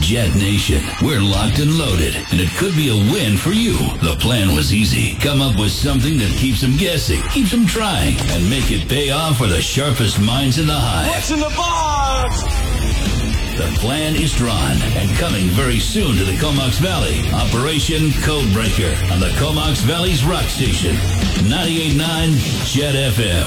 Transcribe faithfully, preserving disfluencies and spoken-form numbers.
Jet Nation, we're locked and loaded, and it could be a win for you. The plan was easy. Come up with something that keeps them guessing, keeps them trying, and make it pay off for the sharpest minds in the hive. What's in the box? The plan is drawn and coming very soon to the Comox Valley. Operation Codebreaker on the Comox Valley's rock station, ninety-eight point nine Jet F M.